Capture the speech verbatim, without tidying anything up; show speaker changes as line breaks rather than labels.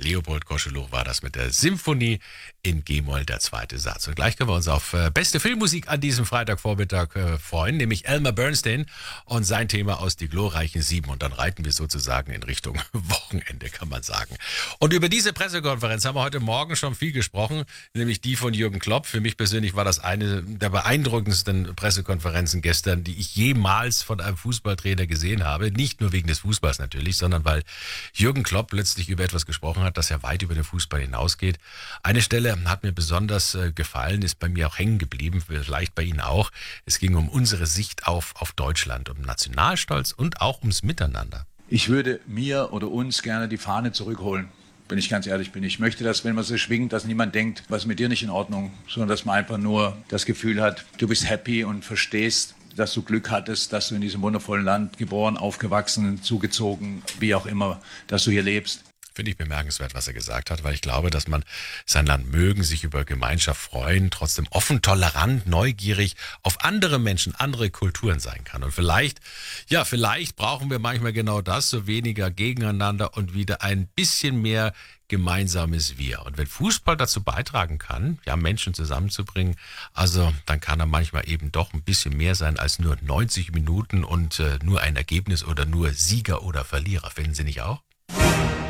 Leopold Koscheluch war das mit der Symphonie in G-Moll, der zweite Satz. Und gleich können wir uns auf äh, beste Filmmusik an diesem Freitagvormittag äh, freuen, nämlich Elmer Bernstein und sein Thema aus Die glorreichen Sieben. Und dann reiten wir sozusagen in Richtung Wochenende, kann man sagen. Und über diese Pressekonferenz haben wir heute Morgen schon viel gesprochen, nämlich die von Jürgen Klopp. Für mich persönlich war das eine der beeindruckendsten Pressekonferenzen gestern, die ich jemals von einem Fußballtrainer gesehen habe. Nicht nur wegen des Fußballs natürlich, sondern weil Jürgen Klopp plötzlich über etwas gesprochen hat, das ja weit über den Fußball hinausgeht. Eine Stelle hat mir besonders äh, gefallen, ist bei mir auch hängen geblieben, vielleicht bei Ihnen auch. Es ging um unsere Sicht auf, auf Deutschland, um Nationalstolz und auch ums Miteinander.
Ich würde mir oder uns gerne die Fahne zurückholen, wenn ich ganz ehrlich bin. Ich möchte, dass, wenn man sie schwingt, dass niemand denkt, was ist mit dir nicht in Ordnung, sondern dass man einfach nur das Gefühl hat, du bist happy und verstehst, dass du Glück hattest, dass du in diesem wundervollen Land geboren, aufgewachsen, zugezogen, wie auch immer, dass du hier lebst.
Finde ich bemerkenswert, was er gesagt hat, weil ich glaube, dass man sein Land mögen, sich über Gemeinschaft freuen, trotzdem offen, tolerant, neugierig auf andere Menschen, andere Kulturen sein kann. Und vielleicht, ja, vielleicht brauchen wir manchmal genau das, so weniger gegeneinander und wieder ein bisschen mehr gemeinsames Wir. Und wenn Fußball dazu beitragen kann, ja, Menschen zusammenzubringen, also dann kann er manchmal eben doch ein bisschen mehr sein als nur neunzig Minuten und äh, nur ein Ergebnis oder nur Sieger oder Verlierer. Finden Sie nicht auch?